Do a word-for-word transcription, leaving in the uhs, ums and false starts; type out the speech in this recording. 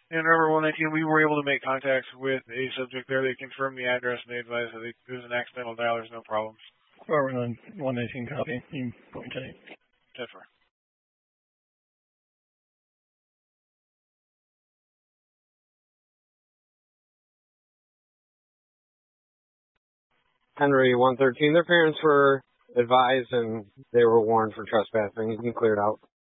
And remember, one nineteen, we were able to make contacts with a subject there. They confirmed the address and they advised that it was an accidental dial. There's no problems. Forward on one nineteen copy. You point eight. ten four. Henry one thirteen, their parents were advised and they were warned for trespassing. You can clear it out.